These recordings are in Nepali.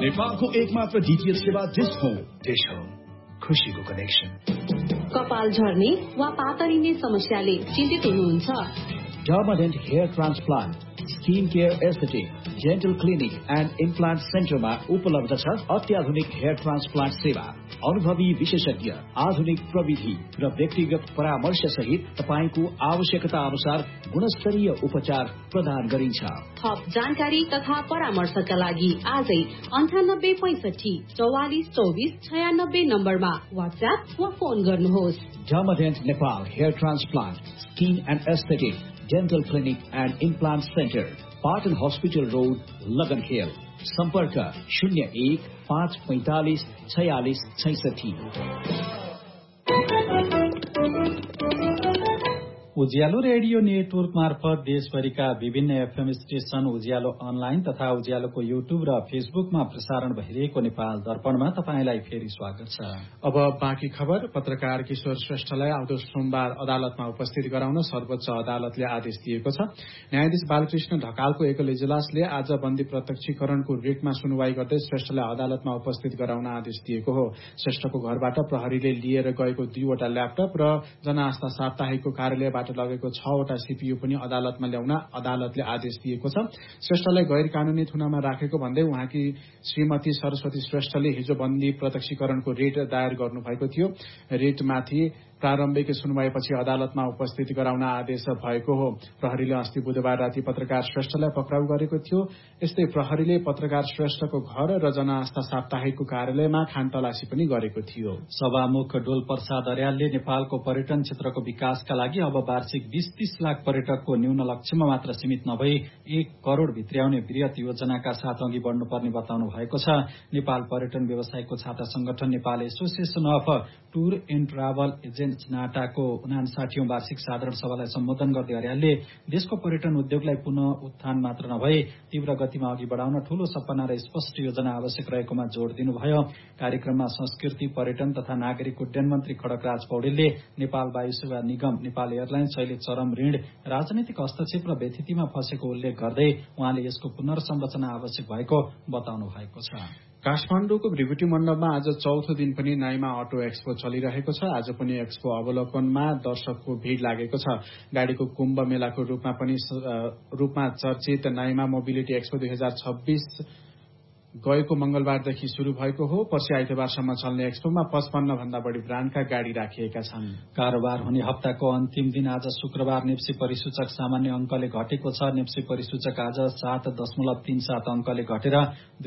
नेपालको एकमात्र डीटीएच सेवा डिश होम खुशीको कनेक्सन। कपाल झर्ने वा पातरिने समस्याले चिन्तित हुनुहुन्छ? Dermadent Hair Transplant, Skin Care Aesthetic, Dental Clinic and Implant Center मा उपलब्ध छ अत्याधुनिक हेयर ट्रान्सप्लान्ट सेवा। अनुभवी विशेषज्ञ, आधुनिक प्रविधि र व्यक्तिगत परामर्श सहित तपाईको आवश्यकता अनुसार गुणस्तरीय उपचार प्रदान गरिन्छ। थप जानकारी तथा परामर्शका लागि आजै 9865 44 24 96 नम्बरमा WhatsApp वा फोन गर्नुहोस्। Dermadent Nepal Hair Transplant, Skin and Aesthetic, Dental Clinic and Implant Center, Patan Hospital Road, Lagan Hill. सम्पर्क 01 545 46 66। उज्यालो रेडियो नेटवर्क मार्फत देशभरिका विभिन्न एफएम स्टेशन, उज्यालो अनलाइन तथा उज्यालोको युट्युब र फेसबुकमा प्रसारण भइरहेको नेपाल दर्पणमा तपाईंलाई फेरि स्वागत छ। अब बाँकी खबर। पत्रकार किशोर श्रेष्ठलाई आउँदो सोमबार अदालतमा उपस्थित गराउन सर्वोच्च अदालतले आदेश दिएको छ। न्यायाधीश बालकृष्ण ढकालको एकल इजलासले आज बन्दी प्रत्यक्षीकरणको रिटमा सुनवाई गर्दै श्रेष्ठलाई अदालतमा उपस्थित गराउन आदेश दिएको हो। श्रेष्ठको घरबाट प्रहरीले लिएर गएको 2वटा ल्यापटप र जनआस्था साप्ताहिकको कार्यालयबाट लगेको 6वटा सीपीयू पनि अदालतमा ल्याउन अदालतले आदेश दिएको छ। श्रेष्ठलाई गैर कानूनी थुनामा राखेको भन्दै उहाँकी श्रीमती सरस्वती श्रेष्ठले हिजो बन्दी प्रत्यक्षीकरणको रिट दायर गर्नुभएको थियो। रिटमाथि प्रारम्भिक सुनवाईपछि अदालतमा उपस्थित गराउन आदेश भएको हो। प्रहरीले अस्ति बुधबार राति पत्रकार श्रेष्ठलाई पक्राउ गरेको थियो। यस्तै प्रहरीले पत्रकार श्रेष्ठको घर र जनआस्था साप्ताहिकको कार्यालयमा खानतलासी पनि गरेको थियो। सभामुख डोल प्रसाद अर्यालले नेपालको पर्यटन क्षेत्रको विकासका लागि अब वार्षिक 20-30 लाख पर्यटकको न्यून लक्ष्यमा मात्र सीमित नभई 1 करोड़ भित्र्याउने वृहत योजनाका साथ अघि बढ्नुपर्ने बताउनु भएको छ। नेपाल पर्यटन व्यवसायको छाता संगठन Nepal association of tour and travel agents नाटाको 59औं वार्षिक साधारण सभालाई सम्बोधन गर्दै अर्यालले देशको पर्यटन उद्योगलाई पुनः उत्थान मात्र नभई तीव्र गतिमा अघि बढाउन ठूलो सपना र स्पष्ट योजना आवश्यक रहेकोमा जोड़ दिनुभयो। कार्यक्रममा संस्कृति, पर्यटन तथा नागरिक उड्डयन मन्त्री खड्गराज पौडेलले नेपाल वायु सेवा निगम, नेपाल एयरलाइन्स अहिले चरम ऋण, राजनैतिक हस्तक्षेप र व्यथितिमा फँसेको उल्लेख गर्दै उहाँले यसको पुनर्संरचना आवश्यक भएको बताउनु भएको छ। काठमाडौँको भृगुटी मण्डपमा आज चौथो दिन पनि नाइमा अटो एक्सपो चलिरहेको छ। आज पनि एक्सपो अवलोकनमा दर्शकको भीड़ लागेको छ। गाड़ीको कुम्भ मेलाको रूपमा चर्चित नाइमा मोबिलिटी एक्सपो 2026 गएको मंगलबारदेखि शुरू भएको हो। पर्सि आइतबारसम्म चल्ने एक्सपोमा 55 भन्दा बढ़ी ब्रान्डका गाड़ी राखिएका छन्। कारोबार हुने हप्ताको अन्तिम दिन आज शुक्रबार नेप्सी परिसूचक सामान्य अंकले घटेको छ। नेप्सी परिसूचक आज 7.37 अंकले घटेर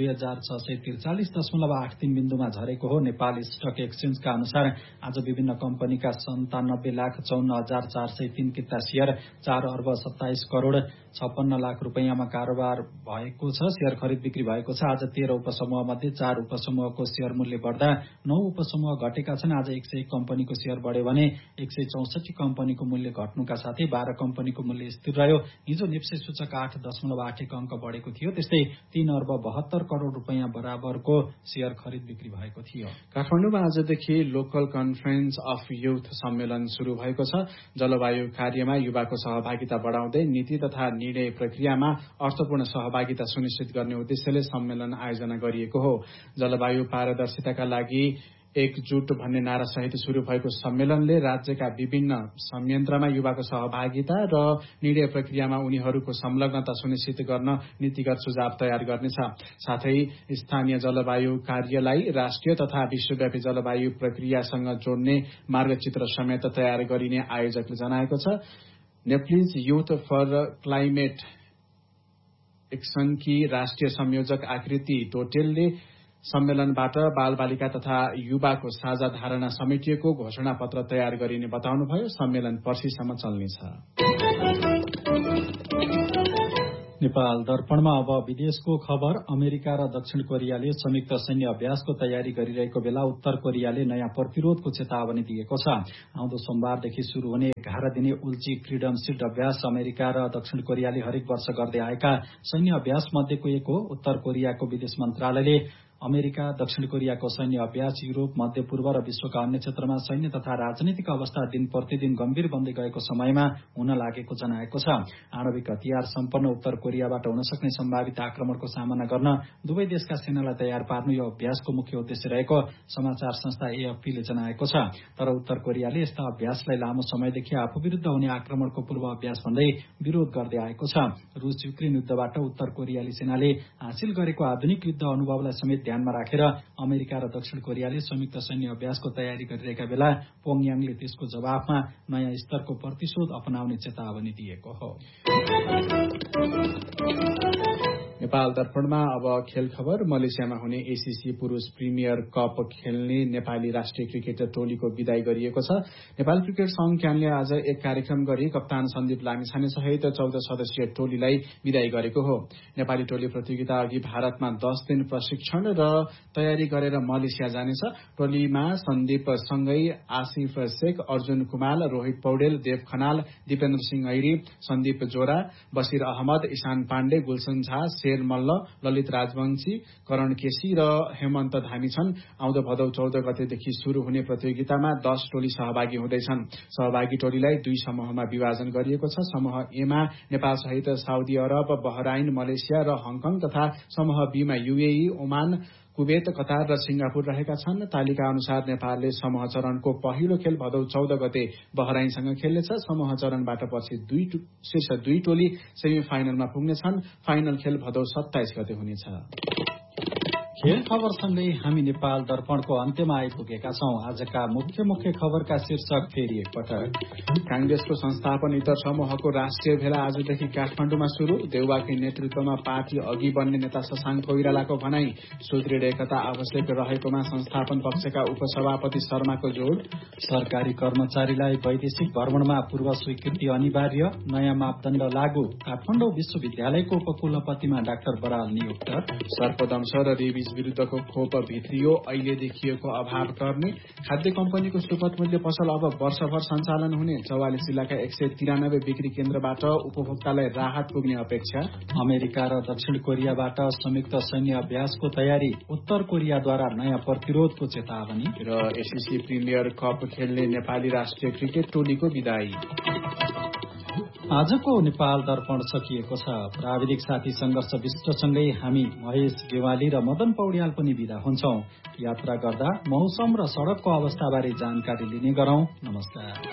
2643.83 बिन्दुमा झरेको हो। नेपाल स्टक एक्सचेन्जका अनुसार आज विभिन्न कम्पनीका 97,54,403 किता शेयर 4 अर्ब 27 करोड़ 56 लाख रुपैयाँमा कारोबार भएको छ। शेयर खरिद बिक्री भएको छ। आज 13 उपसमूह मध्ये 4 उपसमूहको शेयर मूल्य बढ्दा 9 उपसमूह घटेका छन्। आज 101 कम्पनीको शेयर बढ्यो भने 164 कम्पनीको मूल्य घट्नुका साथै 12 कम्पनीको मूल्य स्थिर रह्यो। हिजो नेप्सी सूचक 8.81 अंक बढेको थियो। त्यस्तै 3 अर्ब 72 करोड़ रुपैयाँ बराबरको शेयर खरिद बिक्री भएको थियो। काठमाडौँमा आजदेखि लोकल कन्फरेन्स अफ युथ सम्मेलन शुरू भएको छ। जलवायु कार्यमा युवाको सहभागिता बढ़ाउँदै नीति तथा निर्णय प्रक्रियामा अर्थपूर्ण सहभागिता सुनिश्चित गर्ने उद्देश्यले सम्मेलन आयोजना गरिएको हो। जलवायु पारदर्शिताका लागि एकजुट भन्ने नारा सहित शुरू भएको सम्मेलनले राज्यका विभिन्न संयन्त्रमा युवाको सहभागिता र निर्णय प्रक्रियामा उनीहरूको संलग्नता सुनिश्चित गर्न नीतिगत सुझाव तयार गर्नेछ। साथै स्थानीय जलवायु कार्यलाई राष्ट्रिय तथा विश्वव्यापी जलवायु प्रक्रियासँग जोड्ने मार्गचित्र समेत तयार गरिने आयोजकले जनाएको छ। नेप्लिज युथ फर क्लाइमेट एक्सनकी राष्ट्रिय संयोजक आकृति टोटेलले सम्मेलनबाट बालबालिका तथा युवाको साझा धारणा समेटिएको घोषणा पत्र तयार गरिने बताउनुभयो। सम्मेलन पर्सिसम्म चल्नेछ। नेपाल दर्पणमा अब विदेशको खबर। अमेरिका र दक्षिण कोरियाले संयुक्त सैन्य अभ्यासको तयारी गरिरहेको बेला उत्तर कोरियाले नयाँ प्रतिरोधको चेतावनी दिएको छ। आउँदो सोमबारदेखि शुरू हुने 11 दिने उल्ची फ्रिडम शील्ड अभ्यास अमेरिका र दक्षिण कोरियाले हरेक वर्ष गर्दै आएका सैन्य अभ्यास मध्येको एक हो। उत्तर कोरियाको विदेश मन्त्रालयले अमेरिका दक्षिण कोरियाको सैन्य अभ्यास युरोप मध्यपूर्व र विश्वका अन्य क्षेत्रमा सैन्य तथा राजनीतिक अवस्था दिन प्रतिदिन गम्भीर बन्दै गएको समयमा हुन लागेको जनाएको छ। आणविक हतियार सम्पन्न उत्तर कोरियाबाट हुन सक्ने सम्भावित आक्रमणको सामना गर्न दुवै देशका सेनालाई तयार पार्नु यो अभ्यासको मुख्य उद्देश्य रहेको समाचार संस्था एएफपीले जनाएको छ। तर उत्तर कोरियाले यस्ता अभ्यासलाई लामो समयदेखि आफू विरूद्ध हुने आक्रमणको पूर्वाभ्यास भन्दै विरोध गर्दै आएको छ। रूस युक्रेन युद्धबाट उत्तर कोरियाली सेनाले हासिल गरेको आधुनिक युद्ध अनुभवलाई समेत ध्यानमा राखेर अमेरिका र दक्षिण कोरियाले संयुक्त सैन्य अभ्यासको तयारी गरिरहेका बेला प्योङयाङले त्यसको जवाफमा नयाँ स्तरको प्रतिशोध अपनाउने चेतावनी दिएको हो। नेपाल दर्पणमा अब खेल खबर। मलेसियामा हुने एसीसी पुरूष प्रिमियर कप खेल्ने नेपाली राष्ट्रिय क्रिकेट टोलीको विदाई गरिएको छ। नेपाल क्रिकेट संघ क्यानले आज एक कार्यक्रम गरी कप्तान सन्दीप लामिछाने सहित 14 सदस्यीय टोलीलाई विदाई गरेको हो। नेपाली टोली प्रतियोगिता अघि भारतमा 10 दिन प्रशिक्षण र तयारी गरेर मलेसिया जानेछ। टोलीमा सन्दीप सँगै आसिफ शेख, अर्जुन कुमाल, रोहित पौडेल, देव खनाल, दिपेन्द्र सिंह ऐरी, सन्दीप जोरा, बसिर अहमद, ईशान पाण्डे, गुलसन झा, शेर मल्ल, ललित राजवंशी, करण केसी र हेमन्त धामी छन्। आउँदो भदौ 14 गतेदेखि शुरू हुने प्रतियोगितामा 10 टोली सहभागी हुँदैछन्। सहभागी टोलीलाई 2 समूहमा विभाजन गरिएको छ। समूह ए मा नेपाल सहित साउदी अरब, बहराइन, मलेसिया र हङकङ तथा समूह बी मा यूएई, ओमान, कुवेत, कतार र सिंगापुर रहेका छन्। तालिका अनुसार नेपालले समूह चरणको पहिलो खेल भदौ 14 गते बहराइनसँग खेल्नेछ। समूह चरणबाट पछि शीर्ष 2 टोली सेमी फाइनलमा पुग्नेछन्। फाइनल खेल भदौ 27 गते हुनेछ। खेल खबरसँगै हामी नेपाल दर्पणको अन्त्यमा आइपुगेका छौं। आजका मुख्य खबरका शीर्षक फेरि एकपटक। कांग्रेसको संस्थापन इतर समूहको राष्ट्रिय भेला आजदेखि काठमाडौँमा शुरू। देउवाकै नेतृत्वमा पार्टी अघि बढ्ने नेता शशाङ्क कोइरालाको भनाई। सुदृढ एकता आवश्यक रहेकोमा संस्थापन पक्षका उपसभापति शर्माको जोड। सरकारी कर्मचारीलाई वैदेशिक भ्रमणमा पूर्व स्वीकृति अनिवार्य, नयाँ मापदण्ड लागू। काठमाडौँ विश्वविद्यालयको उपकुलपतिमा डाक्टर बराल नियुक्त। सर्पदंश र रेबिज विरूद्धको खोप भित्रियो, अहिले देखिएको अभाव टर्ने। खाद्य कम्पनीको सुपथ मूल्य पसल अब वर्षभर सञ्चालन हुने। 44 जिल्लाका 193 बिक्री केन्द्रबाट उपभोक्तालाई राहत पुग्ने अपेक्षा। अमेरिका र दक्षिण कोरियाबाट संयुक्त सैन्य अभ्यासको तयारी, उत्तर कोरियाद्वारा नयाँ प्रतिरोधको चेतावनी र एसीसी प्रिमियर कप खेल्ने नेपाली राष्ट्रिय क्रिकेट टोलीको विदाई। आजको नेपाल दर्पण सकिएको छ। प्राविधिक साथी संघर्ष विष्टसँगै हामी महेश गेवाली र मदन पौड्याल पनि विदा हुन्छौं। यात्रा गर्दा मौसम र सड़कको अवस्थाबारे जानकारी लिने गरौं। नमस्कार।